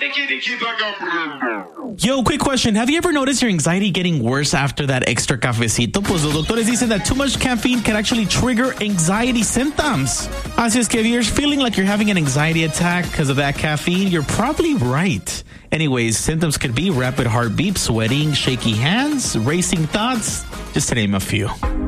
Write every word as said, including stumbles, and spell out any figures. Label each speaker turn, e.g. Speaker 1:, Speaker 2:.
Speaker 1: Yo, quick question. Have you ever noticed your anxiety getting worse after that extra cafecito? Pues los doctores dicen that too much caffeine can actually trigger anxiety symptoms. Así es que if you're feeling like you're having an anxiety attack because of that caffeine, you're probably right. Anyways, symptoms could be rapid heartbeat, sweating, shaky hands, racing thoughts, just to name a few.